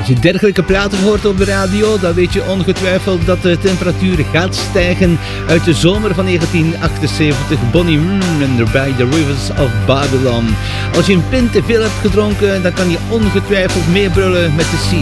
Als je dergelijke platen hoort op de radio, dan weet je ongetwijfeld dat de temperatuur gaat stijgen. Uit de zomer van 1978, Bonnie en By the Rivers of Babylon. Als je een pint te veel hebt gedronken, dan kan je ongetwijfeld meebrullen met de sea.